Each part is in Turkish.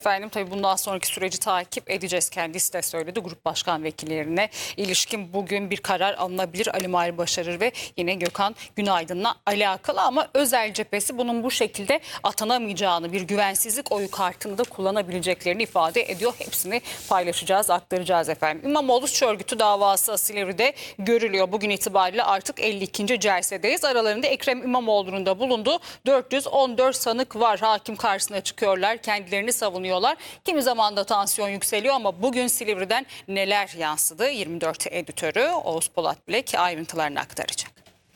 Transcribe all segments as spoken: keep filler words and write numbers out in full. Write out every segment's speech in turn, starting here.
Efendim tabii bundan sonraki süreci takip edeceğiz. Kendisi de söyledi. Grup başkan vekillerine ilişkin bugün bir karar alınabilir. Ali Mahir Başarır ve yine Gökhan Günaydın'la alakalı, ama özel cephesi bunun bu şekilde atanamayacağını, bir güvensizlik oyu kartını da kullanabileceklerini ifade ediyor. Hepsini paylaşacağız, aktaracağız efendim. İmamoğlu suç örgütü davası Silivri'de görülüyor. Bugün itibariyle artık elli ikinci celsedeyiz. Aralarında Ekrem İmamoğlu'nun da bulunduğu dört yüz on dört sanık var. Hakim karşısına çıkıyorlar, kendilerini savunuyor. Kimi zaman da tansiyon yükseliyor, ama bugün Silivri'den neler yansıdı? yirmi dört editörü Oğuz Polat Bilek ayrıntılarını aktaracak.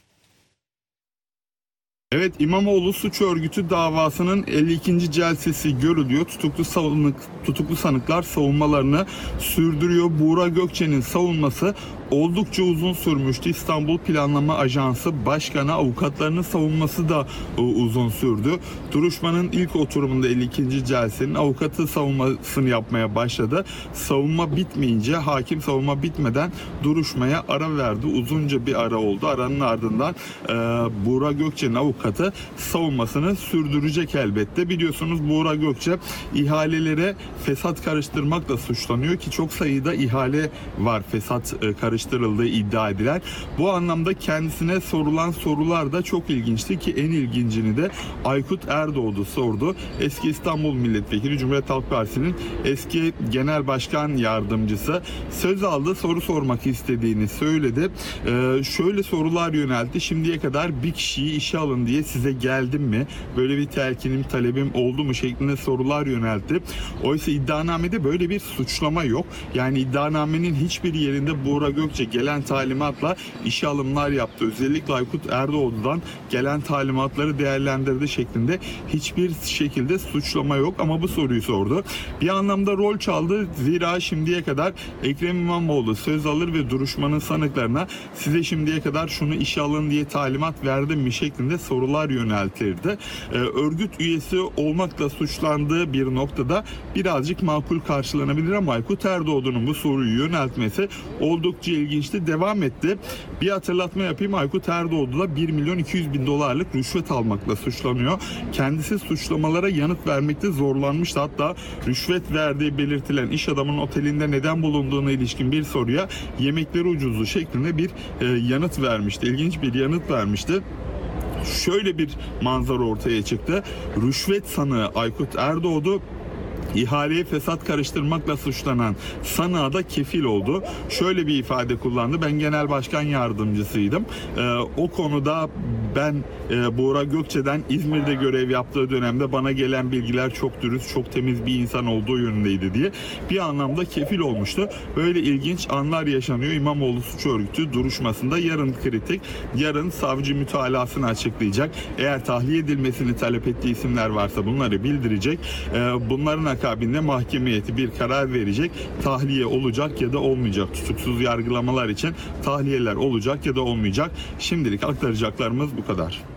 Evet, İmamoğlu suç örgütü davasının elli ikinci celsesi görülüyor. Tutuklu sanık, tutuklu sanıklar savunmalarını sürdürüyor. Buğra Gökçe'nin savunması oldukça uzun sürmüştü. İstanbul Planlama Ajansı Başkanı avukatlarının savunması da uzun sürdü. Duruşmanın ilk oturumunda elli ikinci celsenin avukatı savunmasını yapmaya başladı. Savunma bitmeyince hakim savunma bitmeden duruşmaya ara verdi. Uzunca bir ara oldu. Aranın ardından e, Buğra Gökçe'nin avukatı savunmasını sürdürecek elbette. Biliyorsunuz Buğra Gökçe ihalelere fesat karıştırmakla suçlanıyor ki çok sayıda ihale var fesat karıştırmakla karıştırıldığı iddia edilen. Bu anlamda kendisine sorulan sorular da çok ilginçti ki en ilgincini de Aykut Erdoğdu sordu. Eski İstanbul Milletvekili, Cumhuriyet Halk Partisi'nin eski Genel Başkan Yardımcısı söz aldı, soru sormak istediğini söyledi. Ee, şöyle sorular yöneltti. Şimdiye kadar bir kişiyi işe alın diye size geldim mi? Böyle bir telkinim, talebim oldu mu? Şeklinde sorular yöneltti. Oysa iddianamede böyle bir suçlama yok. Yani iddianamenin hiçbir yerinde Buğra Gökçe gelen talimatla işe alımlar yaptı. Özellikle Aykut Erdoğdu'dan gelen talimatları değerlendirdi şeklinde hiçbir şekilde suçlama yok, ama bu soruyu sordu. Bir anlamda rol çaldı. Zira şimdiye kadar Ekrem İmamoğlu söz alır ve duruşmanın sanıklarına size şimdiye kadar şunu işe alın diye talimat verdim mi şeklinde sorular yöneltirdi. Ee, örgüt üyesi olmakla suçlandığı bir noktada birazcık makul karşılanabilir, ama Aykut Erdoğdu'nun bu soruyu yöneltmesi oldukça ilginçti. Devam etti. Bir hatırlatma yapayım. Aykut Erdoğdu da bir milyon iki yüz bin dolarlık rüşvet almakla suçlanıyor. Kendisi suçlamalara yanıt vermekte zorlanmıştı. Hatta rüşvet verdiği belirtilen iş adamının otelinde neden bulunduğuna ilişkin bir soruya yemekleri ucuzdu şeklinde bir e, yanıt vermişti. İlginç bir yanıt vermişti. Şöyle bir manzara ortaya çıktı. Rüşvet sanığı Aykut Erdoğdu İhaleye fesat karıştırmakla suçlanan sanığa da kefil oldu. Şöyle bir ifade kullandı. Ben genel başkan yardımcısıydım. Ee, o konuda ben e, Buğra Gökçe'den İzmir'de görev yaptığı dönemde bana gelen bilgiler çok dürüst, çok temiz bir insan olduğu yönündeydi diye bir anlamda kefil olmuştu. Böyle ilginç anlar yaşanıyor. İmamoğlu suç örgütü duruşmasında yarın kritik. Yarın savcı mütalasını açıklayacak. Eğer tahliye edilmesini talep ettiği isimler varsa bunları bildirecek. Ee, bunların akabinde mahkeme heyeti bir karar verecek. Tahliye olacak ya da olmayacak. Tutuksuz yargılamalar için tahliyeler olacak ya da olmayacak. Şimdilik aktaracaklarımız bu kadar.